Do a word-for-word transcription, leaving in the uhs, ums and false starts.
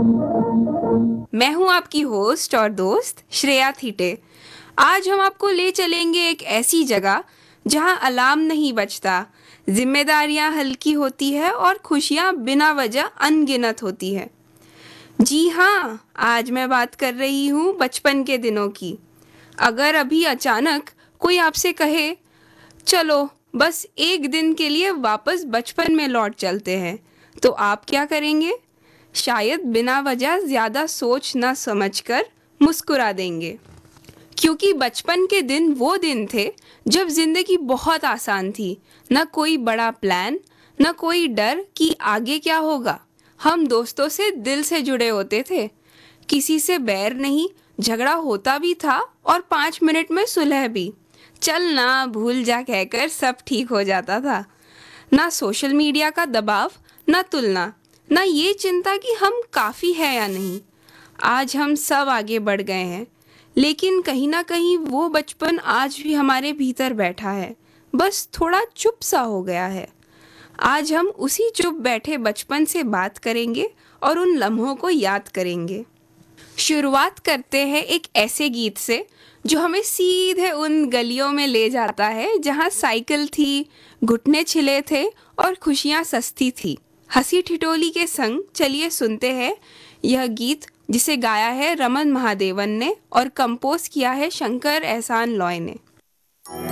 मैं हूं आपकी होस्ट और दोस्त श्रेया थीटे। आज हम आपको ले चलेंगे एक ऐसी जगह जहां अलार्म नहीं बजता, जिम्मेदारियां हल्की होती है और खुशियां बिना वजह अनगिनत होती है। जी हाँ, आज मैं बात कर रही हूँ बचपन के दिनों की। अगर अभी अचानक कोई आपसे कहे, चलो बस एक दिन के लिए वापस बचपन में लौट चलते हैं, तो आप क्या करेंगे? शायद बिना वजह ज़्यादा सोच न समझकर मुस्कुरा देंगे, क्योंकि बचपन के दिन वो दिन थे जब ज़िंदगी बहुत आसान थी। न कोई बड़ा प्लान, न कोई डर कि आगे क्या होगा। हम दोस्तों से दिल से जुड़े होते थे, किसी से बैर नहीं, झगड़ा होता भी था और पाँच मिनट में सुलह भी। चल ना भूल जा कहकर सब ठीक हो जाता था। ना सोशल मीडिया का दबाव, ना तुलना, ना ये चिंता कि हम काफ़ी है या नहीं। आज हम सब आगे बढ़ गए हैं, लेकिन कहीं ना कहीं वो बचपन आज भी हमारे भीतर बैठा है, बस थोड़ा चुप सा हो गया है। आज हम उसी चुप बैठे बचपन से बात करेंगे और उन लम्हों को याद करेंगे। शुरुआत करते हैं एक ऐसे गीत से जो हमें सीधे उन गलियों में ले जाता है जहां साइकिल थी, घुटने छिले थे और खुशियां सस्ती थी। हंसी ठिठोली के संग चलिए सुनते हैं यह गीत, जिसे गाया है रमन महादेवन ने और कंपोज किया है शंकर एहसान लॉय ने।